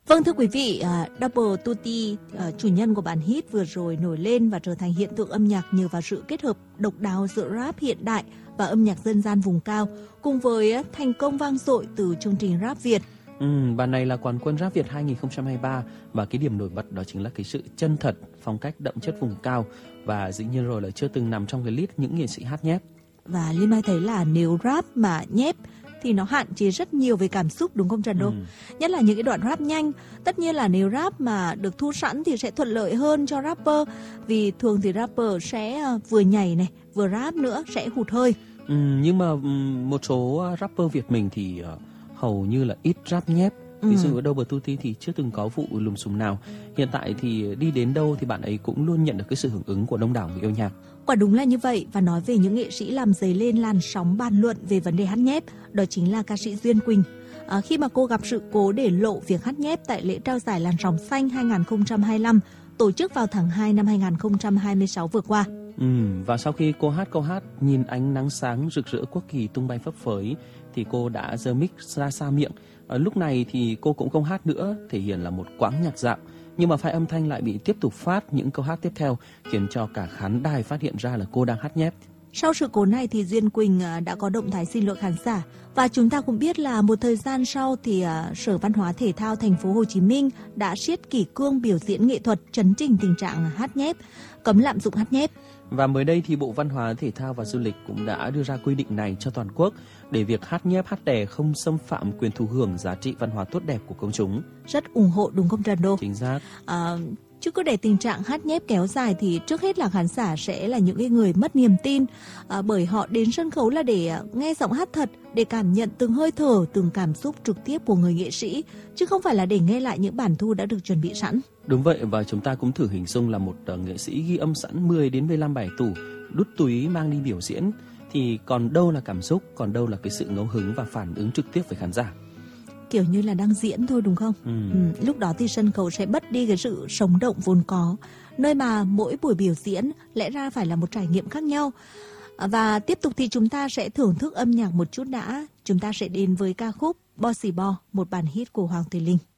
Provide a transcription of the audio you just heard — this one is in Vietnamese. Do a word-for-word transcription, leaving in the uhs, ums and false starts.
Vâng, thưa quý vị, uh, Double Tutti, uh, chủ nhân của bản hit vừa rồi nổi lên và trở thành hiện tượng âm nhạc nhờ vào sự kết hợp độc đáo giữa rap hiện đại và âm nhạc dân gian vùng cao, cùng với uh, thành công vang dội từ chương trình Rap Việt. Ừ, bản này là quán quân Rap Việt hai không hai ba và cái điểm nổi bật đó chính là cái sự chân thật, phong cách đậm chất vùng cao và dĩ nhiên rồi là chưa từng nằm trong cái list những nghệ sĩ hát nhép. Và Linh Mai thấy là nếu rap mà nhép thì nó hạn chế rất nhiều về cảm xúc, đúng không Trần Đô? Ừ. Nhất là những cái đoạn rap nhanh. Tất nhiên là nếu rap mà được thu sẵn thì sẽ thuận lợi hơn cho rapper, vì thường thì rapper sẽ vừa nhảy này, vừa rap nữa sẽ hụt hơi. Ừ, nhưng mà một số rapper Việt mình thì uh, hầu như là ít rap nhép. Ví dụ ở Double Tutti thì chưa từng có vụ lùm xùm nào. Hiện tại thì đi đến đâu thì bạn ấy cũng luôn nhận được cái sự hưởng ứng của đông đảo người yêu nhạc. Quả đúng là như vậy. Và nói về những nghệ sĩ làm dấy lên làn sóng bàn luận về vấn đề hát nhép, đó chính là ca sĩ Duyên Quỳnh. À, khi mà cô gặp sự cố để lộ việc hát nhép tại lễ trao giải Làn Sóng Xanh hai không hai lăm tổ chức vào tháng hai năm hai không hai sáu vừa qua. Ừ, và sau khi cô hát câu hát Nhìn ánh nắng sáng rực rỡ quốc kỳ tung bay phấp phới thì cô đã giơ mic ra xa miệng. À, lúc này thì cô cũng không hát nữa, thể hiện là một quãng nhạc dạo. Nhưng mà file âm thanh lại bị tiếp tục phát những câu hát tiếp theo, khiến cho cả khán đài phát hiện ra là cô đang hát nhép. Sau sự cố này thì Duyên Quỳnh đã có động thái xin lỗi khán giả. Và chúng ta cũng biết là một thời gian sau thì uh, Sở Văn hóa Thể thao Thành phố Hồ Chí Minh đã siết kỷ cương biểu diễn nghệ thuật, chấn chỉnh tình trạng hát nhép, cấm lạm dụng hát nhép. Và mới đây thì Bộ Văn hóa Thể thao và Du lịch cũng đã đưa ra quy định này cho toàn quốc để việc hát nhép hát đè không xâm phạm quyền thụ hưởng giá trị văn hóa tốt đẹp của công chúng. Rất ủng hộ đúng không Trần Đô? Chính xác. À, chứ cứ để tình trạng hát nhép kéo dài thì trước hết là khán giả sẽ là những người mất niềm tin, à, bởi họ đến sân khấu là để nghe giọng hát thật, để cảm nhận từng hơi thở, từng cảm xúc trực tiếp của người nghệ sĩ, chứ không phải là để nghe lại những bản thu đã được chuẩn bị sẵn. Đúng vậy, và chúng ta cũng thử hình dung là một uh, nghệ sĩ ghi âm sẵn mười đến mười lăm bài tủ, đút túi mang đi biểu diễn, thì còn đâu là cảm xúc, còn đâu là cái sự ngẫu hứng và phản ứng trực tiếp với khán giả. Kiểu như là đang diễn thôi đúng không? Ừ. Ừ, lúc đó thì sân khấu sẽ mất đi cái sự sống động vốn có, nơi mà mỗi buổi biểu diễn lẽ ra phải là một trải nghiệm khác nhau. Và tiếp tục thì chúng ta sẽ thưởng thức âm nhạc một chút đã. Chúng ta sẽ đến với ca khúc Bossy Bo, một bản hit của Hoàng Thùy Linh.